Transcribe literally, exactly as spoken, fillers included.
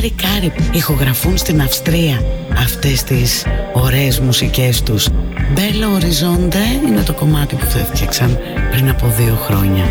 Κάρι Κάρι ηχογραφούν στην Αυστρία αυτές τις ωραίες μουσικές τους. Belo Horizonte είναι το κομμάτι που το έφτιαξαν πριν από δύο χρόνια.